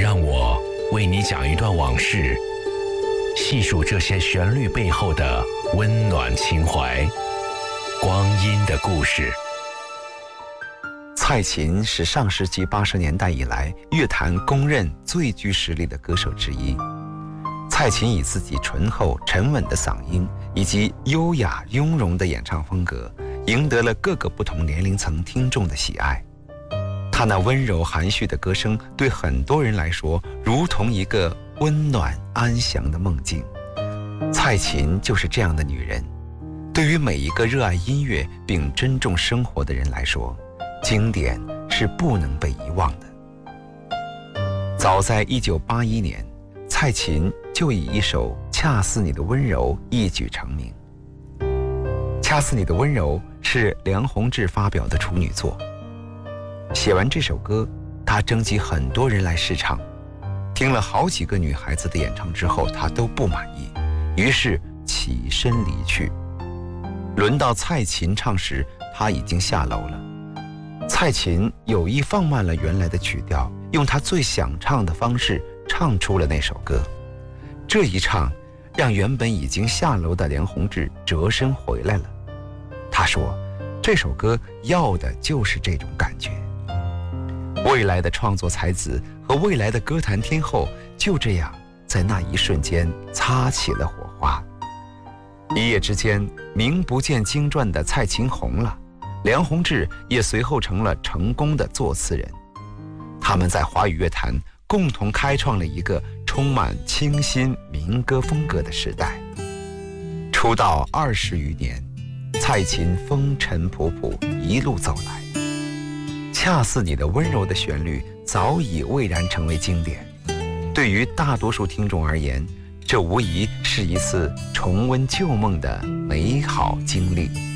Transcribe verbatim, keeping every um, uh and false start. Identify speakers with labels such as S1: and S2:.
S1: 让我为你讲一段往事，细数这些旋律背后的温暖情怀，光阴的故事。
S2: 蔡琴是上世纪八十年代以来乐坛公认最具实力的歌手之一。蔡琴以自己醇厚沉稳的嗓音以及优雅雍容的演唱风格，赢得了各个不同年龄层听众的喜爱。她那温柔含蓄的歌声，对很多人来说如同一个温暖安详的梦境。蔡琴就是这样的女人，对于每一个热爱音乐并珍重生活的人来说，经典是不能被遗忘的。早在一九八一年，蔡琴就以一首《恰似你的温柔》一举成名。《恰似你的温柔》是梁鸿志发表的处女作。写完这首歌，他征集很多人来试唱，听了好几个女孩子的演唱之后，他都不满意，于是起身离去。轮到蔡琴唱时，他已经下楼了。蔡琴有意放慢了原来的曲调，用她最想唱的方式唱出了那首歌。这一唱让原本已经下楼的梁鸿志折身回来了。他说这首歌要的就是这种感觉。未来的创作才子和未来的歌坛天后就这样在那一瞬间擦起了火花。一夜之间，名不见经传的蔡琴红了，梁鸿志也随后成了成功的作词人。他们在华语乐坛共同开创了一个充满清新民歌风格的时代。出道二十余年，蔡琴风尘仆仆一路走来，恰似你的温柔的旋律早已蔚然成为经典。对于大多数听众而言，这无疑是一次重温旧梦的美好经历。